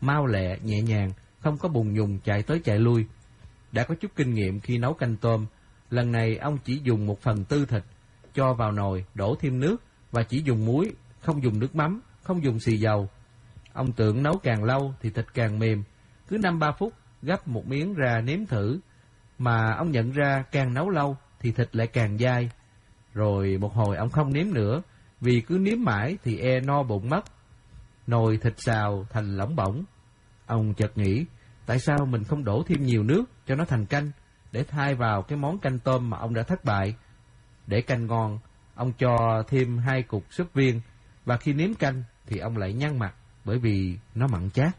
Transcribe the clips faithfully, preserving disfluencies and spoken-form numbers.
mau lẹ, nhẹ nhàng, không có bùng nhùng chạy tới chạy lui. Đã có chút kinh nghiệm khi nấu canh tôm, lần này ông chỉ dùng một phần tư thịt, cho vào nồi, đổ thêm nước và chỉ dùng muối, không dùng nước mắm, không dùng xì dầu. Ông tưởng nấu càng lâu thì thịt càng mềm, cứ năm ba phút gắp một miếng ra nếm thử, mà ông nhận ra càng nấu lâu thì thịt lại càng dai. Rồi một hồi ông không nếm nữa, vì cứ nếm mãi thì e no bụng mất. Nồi thịt xào thành lỏng bỏng. Ông chợt nghĩ, tại sao mình không đổ thêm nhiều nước cho nó thành canh, để thay vào cái món canh tôm mà ông đã thất bại. Để canh ngon, ông cho thêm hai cục súp viên, và khi nếm canh thì ông lại nhăn mặt, bởi vì nó mặn chát.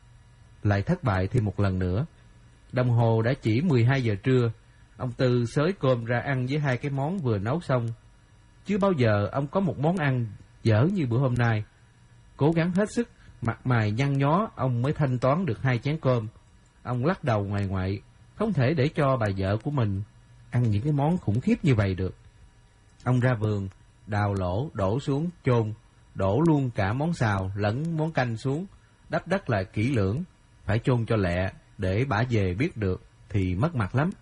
Lại thất bại thêm một lần nữa. Đồng hồ đã chỉ mười hai giờ trưa, ông Tư xới cơm ra ăn với hai cái món vừa nấu xong. Chưa bao giờ ông có một món ăn dở như bữa hôm nay. Cố gắng hết sức, mặt mày nhăn nhó, ông mới thanh toán được hai chén cơm. Ông lắc đầu ngoài ngoại, không thể để cho bà vợ của mình ăn những cái món khủng khiếp như vậy được. Ông ra vườn, đào lỗ, đổ xuống, chôn, đổ luôn cả món xào lẫn món canh xuống, đắp đất lại kỹ lưỡng, phải chôn cho lẹ, để bả về biết được thì mất mặt lắm.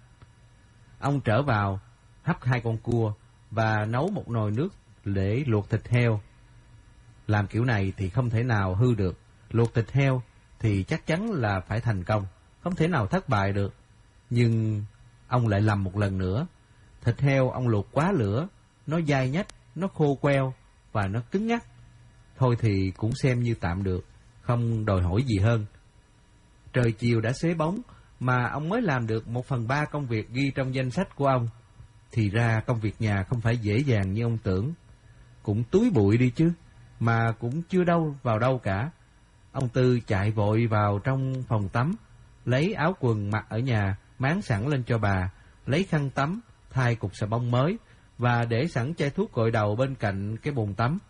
Ông trở vào, hấp hai con cua và nấu một nồi nước để luộc thịt heo. Làm kiểu này thì không thể nào hư được. Luộc thịt heo thì chắc chắn là phải thành công, không thể nào thất bại được. Nhưng ông lại lầm một lần nữa. Thịt heo ông luộc quá lửa, nó dai nhách, nó khô queo và nó cứng ngắc. Thôi thì cũng xem như tạm được, không đòi hỏi gì hơn. Trời chiều đã xế bóng, mà ông mới làm được một phần ba công việc ghi trong danh sách của ông. Thì ra công việc nhà không phải dễ dàng như ông tưởng. Cũng túi bụi đi chứ, mà cũng chưa đâu vào đâu cả. Ông Tư chạy vội vào trong phòng tắm, lấy áo quần mặc ở nhà, máng sẵn lên cho bà, lấy khăn tắm, thay cục xà bông mới, và để sẵn chai thuốc gội đầu bên cạnh cái bồn tắm.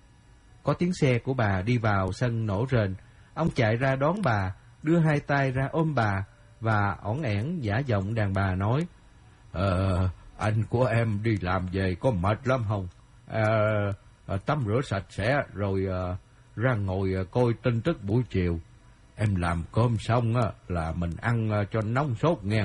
Có tiếng xe của bà đi vào sân nổ rền. Ông chạy ra đón bà, đưa hai tay ra ôm bà, và ỏn ẻn giả giọng đàn bà nói, Ờ, anh của em đi làm về có mệt lắm không? À, tắm rửa sạch sẽ rồi à, ra ngồi à, coi tin tức buổi chiều. Em làm cơm xong á, là mình ăn à, cho nóng sốt nghe.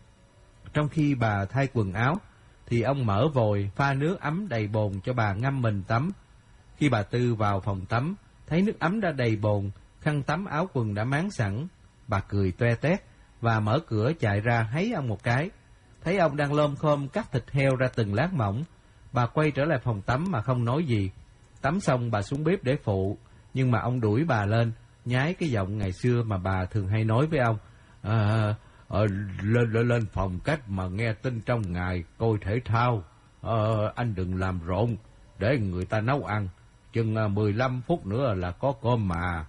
Trong khi bà thay quần áo, thì ông mở vòi pha nước ấm đầy bồn cho bà ngâm mình tắm. Khi bà Tư vào phòng tắm, thấy nước ấm đã đầy bồn, khăn tắm áo quần đã máng sẵn, bà cười toe toét và mở cửa chạy ra hấy ông một cái. Thấy ông đang lom khom cắt thịt heo ra từng lát mỏng, bà quay trở lại phòng tắm mà không nói gì. Tắm xong bà xuống bếp để phụ, nhưng mà ông đuổi bà lên, nhái cái giọng ngày xưa mà bà thường hay nói với ông. À, à, lên, lên lên phòng cách mà nghe tin trong ngày, coi thể thao. À, anh đừng làm rộn, để người ta nấu ăn. Chừng mười lăm phút nữa là có cơm mà.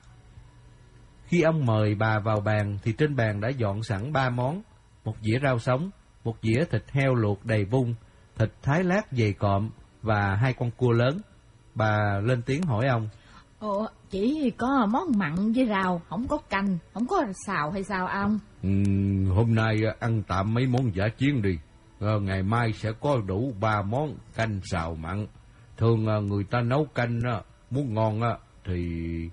Khi ông mời bà vào bàn thì trên bàn đã dọn sẵn ba món: một dĩa rau sống, một dĩa thịt heo luộc đầy vung, thịt thái lát dày cộm và hai con cua lớn. Bà lên tiếng hỏi ông: Ủa, chỉ có món mặn với rau, không có canh, không có xào hay sao ông? Ừ, hôm nay ăn tạm mấy món giả chiến đi. À, ngày mai sẽ có đủ ba món canh xào mặn. Thường người ta nấu canh muốn ngon thì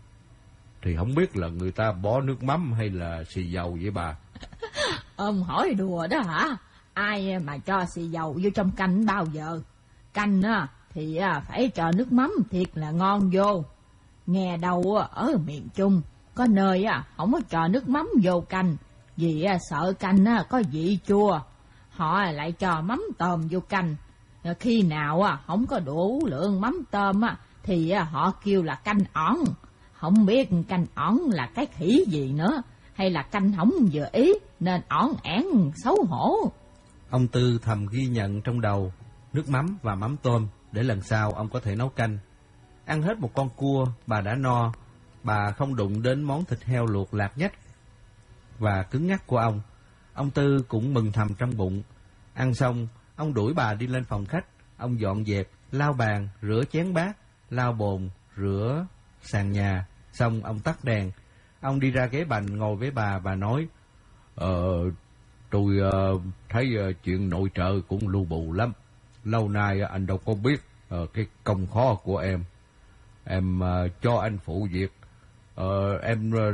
thì không biết là người ta bỏ nước mắm hay là xì dầu vậy bà? Ông hỏi đùa đó hả? Ai mà cho xì dầu vô trong canh bao giờ? Canh á thì phải cho nước mắm thiệt là ngon vô. Nghe đâu ở miền Trung có nơi á không có cho nước mắm vô canh, vì sợ canh có vị chua. Họ lại cho mắm tôm vô canh. Khi nào không có đủ lượng mắm tôm thì họ kêu là canh ỏn. Không biết canh ỏn là cái khỉ gì nữa, hay là canh không vừa ý nên ỏn ẻn xấu hổ. Ông Tư thầm ghi nhận trong đầu nước mắm và mắm tôm, để lần sau ông có thể nấu canh. Ăn hết một con cua, bà đã no. Bà không đụng đến món thịt heo luộc lạc nhách và cứng ngắc của ông. Ông Tư cũng mừng thầm trong bụng. Ăn xong, ông đuổi bà đi lên phòng khách. Ông dọn dẹp, lau bàn, rửa chén bát, lau bồn, rửa sàn nhà. Xong ông tắt đèn. Ông đi ra ghế bành ngồi với bà và nói: Ờ, tôi uh, thấy uh, chuyện nội trợ cũng lu bù lắm. Lâu nay uh, anh đâu có biết uh, cái công khó của em. Em uh, cho anh phụ việc. Uh, em uh,